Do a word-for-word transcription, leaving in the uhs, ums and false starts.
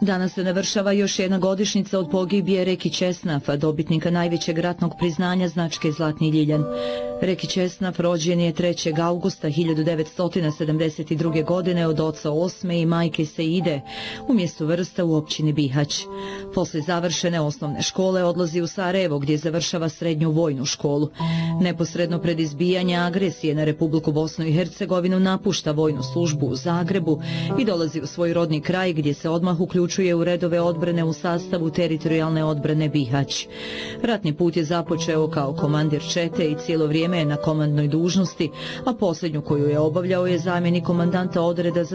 Danas se navršava još jedna godišnjica od pogibije Reki Česnaf, dobitnika najvećeg ratnog priznanja značke Zlatni ljiljan. Reki Česnaf rođen je trećeg augusta hiljadu devetsto sedamdeset druge. godine od oca Osme i majke Seide u mjestu Vrsta u općini Bihać. Posle završene osnovne škole odlazi u Sarajevo gdje završava srednju vojnu školu. Neposredno pred izbijanje agresije na Republiku Bosnu i Hercegovinu napušta vojnu službu u Zagrebu i dolazi u svoj rodni kraj gdje se odmah uključuje u redove odbrane u sastavu teritorijalne odbrane Bihać. Ratni put je započeo kao komandir čete i cijelo vrijeme je na komandnoj dužnosti, a posljednju koju je obavljao je zamjenik komandanta odreda za